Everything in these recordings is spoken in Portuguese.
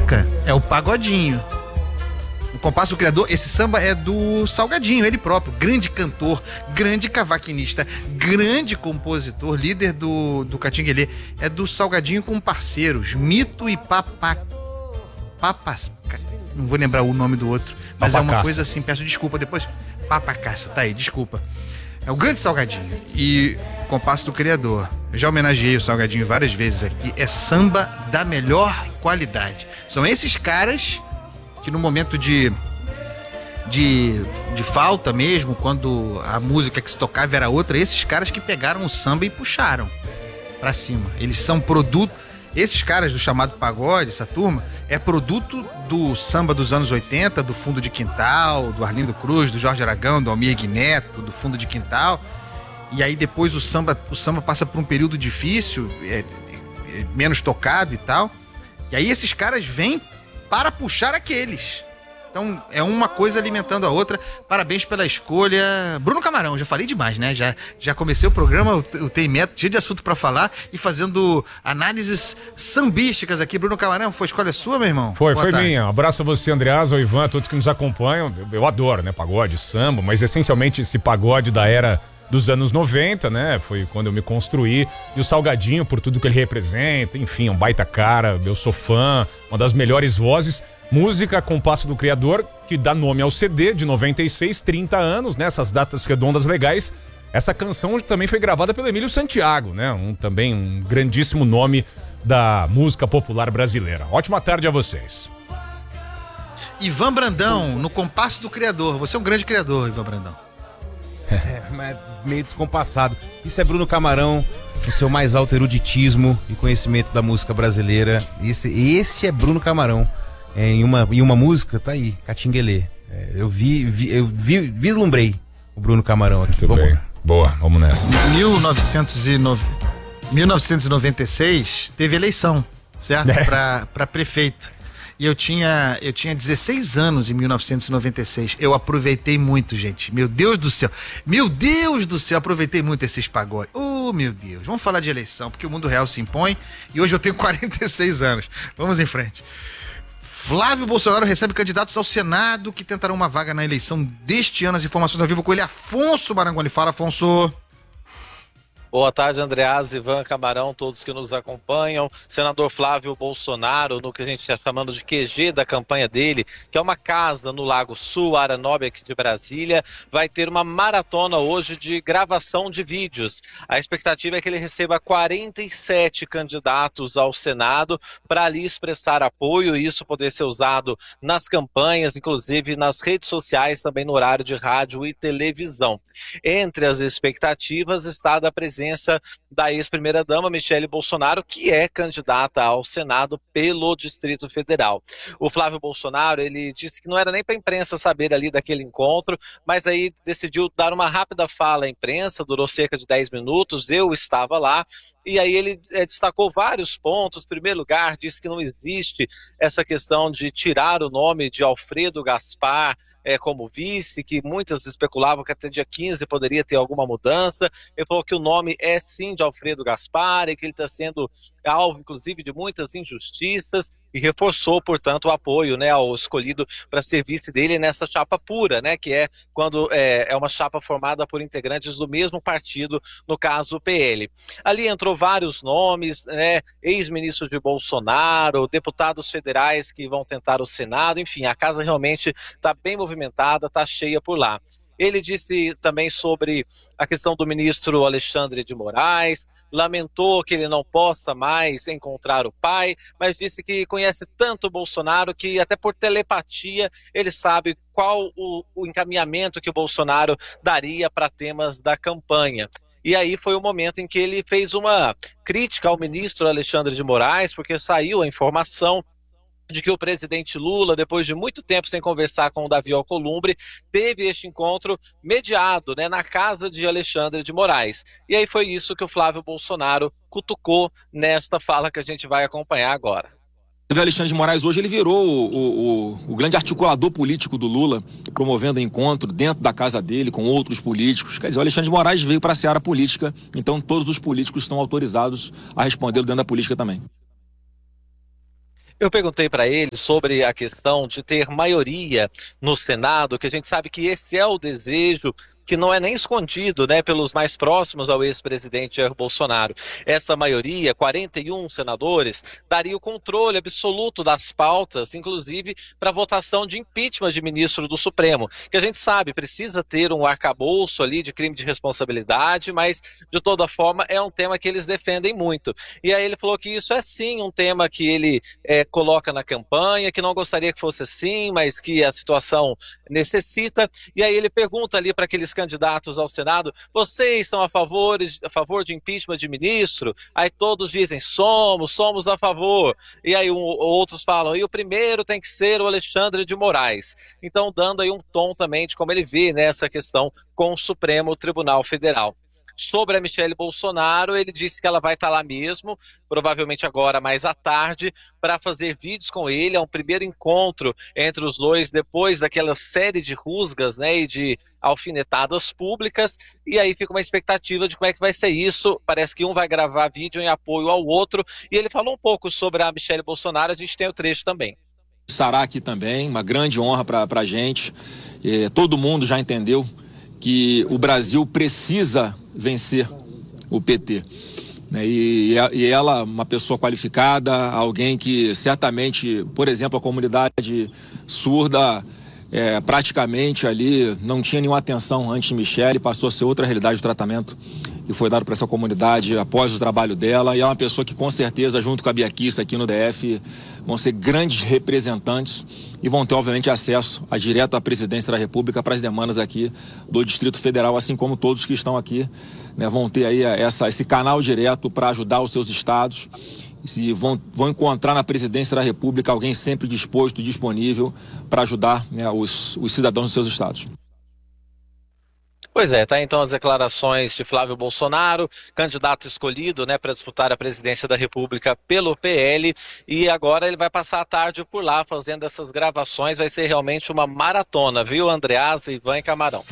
música é o pagodinho. O Compasso do Criador, esse samba é do Salgadinho, ele próprio, grande cantor, grande cavaquinista, grande compositor, líder do Catinguelê. É do Salgadinho com parceiros, Mito e Papas. Não vou lembrar o nome do outro, mas é uma coisa assim, peço desculpa depois. Papacaça, tá aí, desculpa. É o grande Salgadinho e Compasso do Criador. Eu já homenageei o Salgadinho várias vezes aqui. É samba da melhor qualidade. São esses caras que no momento de falta mesmo, quando a música que se tocava era outra, esses caras que pegaram o samba e puxaram pra cima. Eles são produto. Esses caras do chamado pagode, essa turma, é produto do samba dos anos 80, do Fundo de Quintal, do Arlindo Cruz, do Jorge Aragão, do Almir Neto, do Fundo de Quintal. E aí depois o samba passa por um período difícil, menos tocado e tal. E aí esses caras vêm para puxar aqueles. Então é uma coisa alimentando a outra. Parabéns pela escolha. Bruno Camarão, já falei demais, né? Já comecei o programa, eu tenho método, cheio de assunto para falar e fazendo análises sambísticas aqui. Bruno Camarão, foi escolha sua, meu irmão? Foi minha. Um abraço a você, Andreasa, ao Ivan, a todos que nos acompanham. Eu adoro, né? Pagode, samba, mas essencialmente esse pagode da era dos anos 90, né? Foi quando eu me construí. E o Salgadinho, por tudo que ele representa, enfim, um baita cara, eu sou fã, uma das melhores vozes. Música Compasso do Criador, que dá nome ao CD de 96, 30 anos, né? Essas datas redondas legais. Essa canção também foi gravada pelo Emílio Santiago, né? Também um grandíssimo nome da música popular brasileira. Ótima tarde a vocês. Ivan Brandão, no Compasso do Criador. Você é um grande criador, Ivan Brandão. Mas meio descompassado. Isso é Bruno Camarão, o seu mais alto eruditismo e conhecimento da música brasileira. Esse é Bruno Camarão. Em uma música, tá aí, Catinguelê. Eu vislumbrei o Bruno Camarão aqui. Muito bem. Boa, vamos nessa. 1996 teve eleição, certo? Para prefeito. E eu tinha 16 anos em 1996. Eu aproveitei muito, gente. Meu Deus do céu, aproveitei muito esses pagodes. Oh, meu Deus. Vamos falar de eleição, porque o mundo real se impõe. E hoje eu tenho 46 anos. Vamos em frente. Flávio Bolsonaro recebe candidatos ao Senado que tentarão uma vaga na eleição deste ano. As informações ao vivo com ele, Afonso Marangoni. Fala, Afonso. Boa tarde, Andreasa, Ivan Camarão, todos que nos acompanham. Senador Flávio Bolsonaro, no que a gente está chamando de QG da campanha dele, que é uma casa no Lago Sul, área nobre aqui de Brasília, vai ter uma maratona hoje de gravação de vídeos. A expectativa é que ele receba 47 candidatos ao Senado para ali expressar apoio e isso poder ser usado nas campanhas, inclusive nas redes sociais, também no horário de rádio e televisão. Entre as expectativas está a da presença da ex-primeira-dama Michele Bolsonaro, que é candidata ao Senado pelo Distrito Federal. O Flávio Bolsonaro, ele disse que não era nem para a imprensa saber ali daquele encontro, mas aí decidiu dar uma rápida fala à imprensa, durou cerca de 10 minutos, eu estava lá, e aí ele destacou vários pontos. Em primeiro lugar, disse que não existe essa questão de tirar o nome de Alfredo Gaspar como vice, que muitas especulavam que até dia 15 poderia ter alguma mudança. Ele falou que o nome é sim de Alfredo Gaspar e que ele está sendo alvo, inclusive, de muitas injustiças e reforçou, portanto, o apoio, né, ao escolhido para ser vice dele nessa chapa pura, né, que é quando é uma chapa formada por integrantes do mesmo partido, no caso o PL. Ali entrou vários nomes, né, ex-ministros de Bolsonaro, deputados federais que vão tentar o Senado, enfim, a casa realmente está bem movimentada, está cheia por lá. Ele disse também sobre a questão do ministro Alexandre de Moraes, lamentou que ele não possa mais encontrar o pai, mas disse que conhece tanto o Bolsonaro que até por telepatia ele sabe qual o encaminhamento que o Bolsonaro daria para temas da campanha. E aí foi o momento em que ele fez uma crítica ao ministro Alexandre de Moraes, porque saiu a informação de que o presidente Lula, depois de muito tempo sem conversar com o Davi Alcolumbre, teve este encontro mediado, né, na casa de Alexandre de Moraes. E aí foi isso que o Flávio Bolsonaro cutucou nesta fala que a gente vai acompanhar agora. O Alexandre de Moraes hoje ele virou o grande articulador político do Lula, promovendo encontro dentro da casa dele com outros políticos. Quer dizer, o Alexandre de Moraes veio para a seara política, então todos os políticos estão autorizados a respondê-lo dentro da política também. Eu perguntei para ele sobre a questão de ter maioria no Senado, que a gente sabe que esse é o desejo que não é nem escondido, né, pelos mais próximos ao ex-presidente Jair Bolsonaro. Essa maioria, 41 senadores, daria o controle absoluto das pautas, inclusive para votação de impeachment de ministro do Supremo, que a gente sabe precisa ter um arcabouço ali de crime de responsabilidade, mas de toda forma é um tema que eles defendem muito. E aí ele falou que isso é sim um tema que ele coloca na campanha, que não gostaria que fosse assim, mas que a situação necessita. E aí ele pergunta ali para aqueles candidatos ao Senado: vocês são a favor de impeachment de ministro? Aí todos dizem: somos a favor. E aí outros falam: e o primeiro tem que ser o Alexandre de Moraes. Então dando aí um tom também de como ele vê, né, essa questão com o Supremo Tribunal Federal. Sobre a Michelle Bolsonaro, ele disse que ela vai estar lá mesmo, provavelmente agora mais à tarde, para fazer vídeos com ele. É um primeiro encontro entre os dois depois daquela série de rusgas, né, e de alfinetadas públicas. E aí fica uma expectativa de como é que vai ser isso. Parece que um vai gravar vídeo em apoio ao outro. E ele falou um pouco sobre a Michelle Bolsonaro, a gente tem o trecho também. Estará aqui também, uma grande honra para a gente. Todo mundo já entendeu que o Brasil precisa vencer o PT. E ela, uma pessoa qualificada, alguém que certamente, por exemplo, a comunidade surda praticamente ali não tinha nenhuma atenção antes de Michelle, passou a ser outra realidade de tratamento que foi dado para essa comunidade após o trabalho dela, e é uma pessoa que com certeza, junto com a Bia Kicis aqui no DF, vão ser grandes representantes e vão ter, obviamente, acesso direto à presidência da República para as demandas aqui do Distrito Federal, assim como todos que estão aqui, né, vão ter aí esse canal direto para ajudar os seus estados. E vão encontrar na presidência da República alguém sempre disposto, disponível para ajudar, né, os cidadãos dos seus estados. Pois é, tá então as declarações de Flávio Bolsonaro, candidato escolhido, né, para disputar a presidência da República pelo PL, e agora ele vai passar a tarde por lá fazendo essas gravações. Vai ser realmente uma maratona, viu, Andreasa, Ivan e Camarão?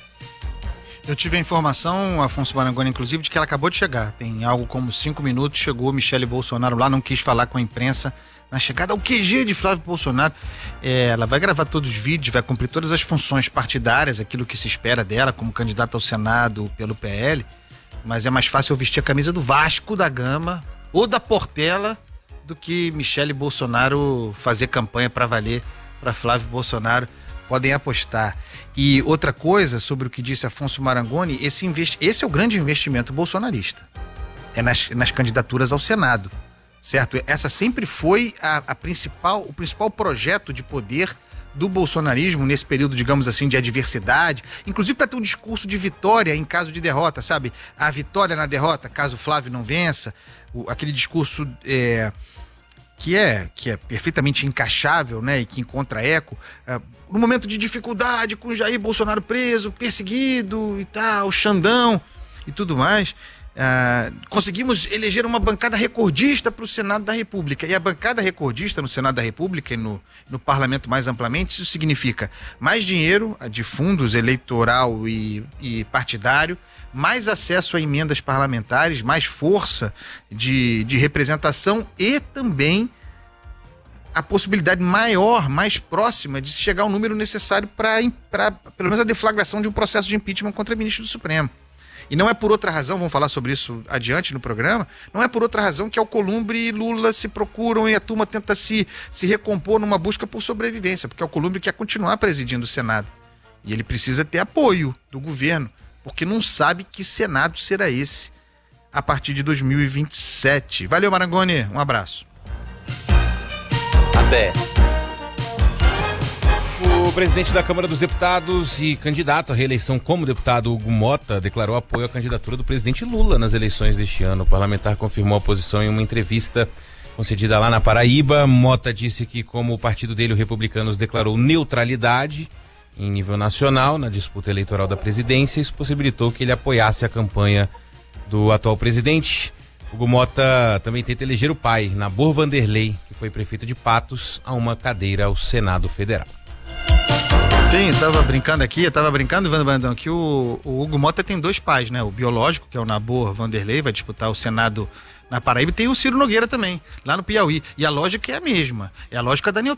Eu tive a informação, Afonso Marangoni, inclusive, de que ela acabou de chegar. Tem algo como 5 minutos, chegou Michelle Bolsonaro lá, não quis falar com a imprensa na chegada ao QG de Flávio Bolsonaro. Ela vai gravar todos os vídeos, vai cumprir todas as funções partidárias, aquilo que se espera dela como candidata ao Senado pelo PL, mas é mais fácil eu vestir a camisa do Vasco da Gama ou da Portela do que Michelle Bolsonaro fazer campanha para valer para Flávio Bolsonaro. Podem apostar. E outra coisa sobre o que disse Afonso Marangoni, esse é o grande investimento bolsonarista. É nas candidaturas ao Senado, certo? Essa sempre foi o principal projeto de poder do bolsonarismo nesse período, digamos assim, de adversidade, inclusive para ter um discurso de vitória em caso de derrota, sabe? A vitória na derrota, caso Flávio não vença, aquele discurso que é perfeitamente encaixável, né, e que encontra eco no momento de dificuldade, com Jair Bolsonaro preso, perseguido e tal, Xandão e tudo mais. Conseguimos eleger uma bancada recordista para o Senado da República. E a bancada recordista no Senado da República e no parlamento mais amplamente, isso significa mais dinheiro de fundos eleitoral e partidário, mais acesso a emendas parlamentares, mais força de representação e também a possibilidade maior, mais próxima de se chegar ao número necessário para pelo menos a deflagração de um processo de impeachment contra ministro do Supremo. E não é por outra razão, vamos falar sobre isso adiante no programa, não é por outra razão que Alcolumbre e Lula se procuram e a turma tenta se recompor numa busca por sobrevivência, porque Alcolumbre quer continuar presidindo o Senado. E ele precisa ter apoio do governo, porque não sabe que Senado será esse a partir de 2027. Valeu, Marangoni, um abraço. Até. O presidente da Câmara dos Deputados e candidato à reeleição como deputado, Hugo Mota, declarou apoio à candidatura do presidente Lula nas eleições deste ano. O parlamentar confirmou a posição em uma entrevista concedida lá na Paraíba. Mota disse que, como o partido dele, o Republicanos, declarou neutralidade em nível nacional na disputa eleitoral da presidência, isso possibilitou que ele apoiasse a campanha do atual presidente. Hugo Mota também tenta eleger o pai, Nabor Vanderlei, que foi prefeito de Patos, a uma cadeira ao Senado Federal. Sim, tava brincando, Ivan Brandão, que o Hugo Mota tem dois pais, né? O biológico, que é o Nabor Vanderlei, vai disputar o Senado Na Paraíba tem o Ciro Nogueira também, lá no Piauí. E a lógica é a mesma. É a lógica da